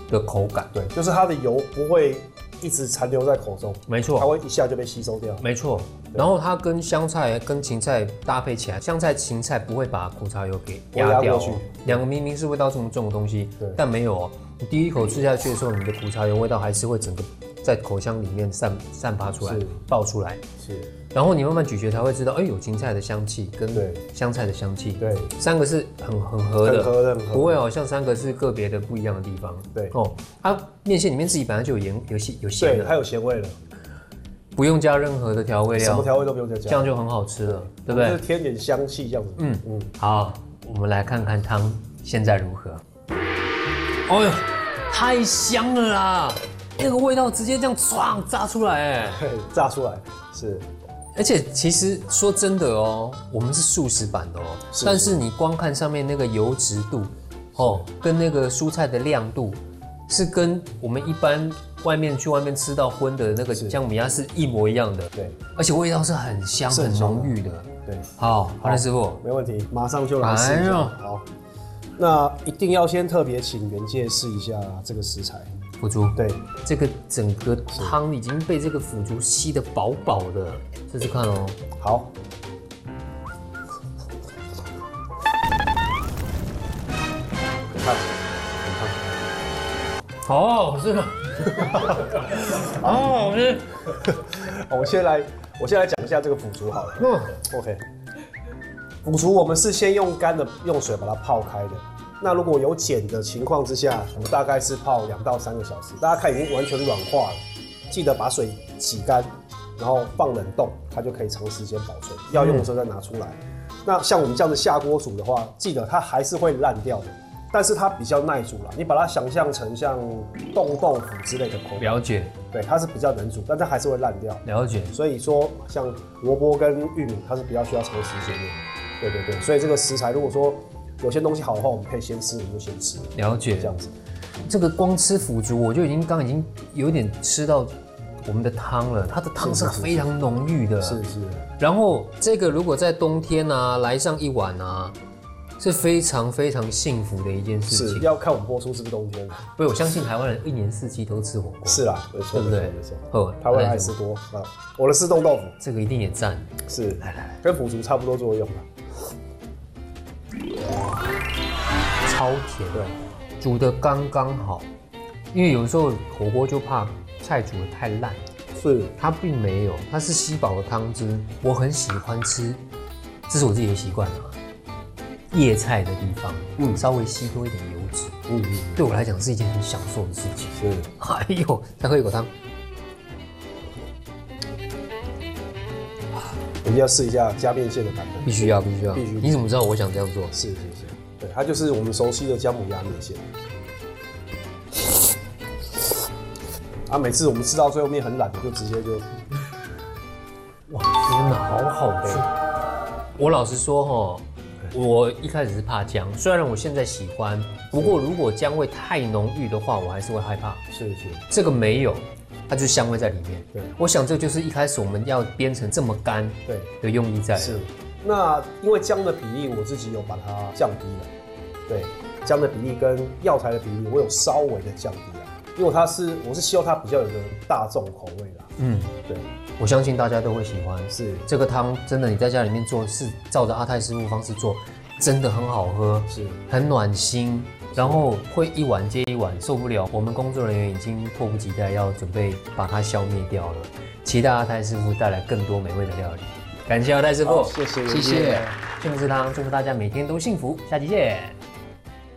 的口感。 对，就是它的油不会一直残留在口中， 没错， 它会一下就被吸收掉。 没错。然后它跟香菜跟芹菜搭配起来，香菜芹菜不会把苦茶油给压掉哦。两个明明是味道这么重的东西，但没有哦。你第一口吃下去的时候，你的苦茶油味道还是会整个在口腔里面散发出来，爆出来。是。然后你慢慢咀嚼才会知道，哎，有芹菜的香气跟香菜的香气，对，三个是很合的，不会好像三个是个别的不一样的地方。对哦，它面线里面自己本来就有咸的， 它有咸味了， 不用加任何的调味料， 什么调味都不用再加， 这样就很好吃了，对不对？ 就是添点香气这样子。 好，我们来看看汤现在如何。哎呦，太香了啦！那个味道直接这样唰炸出来，哎， 炸出来是。 而且其实说真的哦，我们是素食版的哦，但是你光看上面那个油脂度，跟那个蔬菜的亮度，是跟我们一般外面吃到荤的那个姜母鸭是一模一样的。对，而且味道是很香、很浓郁的。对，好，师傅， 没问题，马上就来试一下。好，那一定要先特别请元介试一下这个食材。 腐竹，对，这个整个汤已经被这个腐竹吸得饱饱的，试试看哦。 好， 好好吃，好好吃。 我先来讲一下这个腐竹好了。OK， 腐竹我们是先用干的用水把它泡开的。那如果有碱的情况之下，我们大概是泡2到3个小时。大家看已经完全软化了，记得把水洗干，然后放冷冻，它就可以长时间保存。要用的时候再拿出来。那像我们这样子下锅煮的话，记得它还是会烂掉的，但是它比较耐煮啦。你把它想象成像冻豆腐之类的口感。 了解。 对，它是比较能煮，但它还是会烂掉。 了解。 所以说，像萝卜跟玉米，它是比较需要长时间的。对，所以这个食材如果说有些东西好的话，我们可以先吃，我们就先吃。 了解， 这样子。 这个光吃腐竹，我就已经有点吃到我们的汤了。它的汤是非常浓郁的， 是。 然后这个如果在冬天啊来上一碗啊，是非常非常幸福的一件事情。 是要看我们播出是不是冬天。 不，我相信台湾人1年4季都吃火锅。 是啦，没错， 对不对？ 没错。台湾人爱吃多啊，我的是冻豆腐， 这个一定也赞。 是，来，跟腐竹差不多作用了。 超甜，对，煮得刚刚好，因为有时候火锅就怕菜煮得太烂， 是， 它并没有，它是吸饱的汤汁。我很喜欢吃，这是我自己的习惯啊。叶菜的地方，稍微吸多一点油脂，对我来讲是一件很享受的事情。 是， 哎呦，再喝一口汤。 我们要试一下加面线的版本， 必须要。你怎么知道我想这样做？ 是，对，它就是我们熟悉的姜母鸭面线。每次我们吃到最后面很懒的，就直接就， 哇，真的好好吃。我老实说我一开始是怕姜，虽然我现在喜欢，不过如果姜味太浓郁的话，我还是会害怕。 是， 这个没有。它就是香味在里面。 对， 我想这就是一开始我们要煸成这么干，对的用意在。 是，那因为姜的比例我自己有把它降低了，对，姜的比例跟药材的比例我有稍微的降低了，因为我是希望它比较有个大众口味啦。对， 我相信大家都会喜欢。 是， 这个汤真的你在家里面做，是照着阿泰师傅方式做，真的很好喝，是，很暖心。然后会一碗接一碗，受不了。我们工作人员已经迫不及待要准备把它消灭掉了，期待阿泰师傅带来更多美味的料理。感谢阿泰师傅， 谢谢。 幸福食堂，祝福大家每天都幸福，下期见。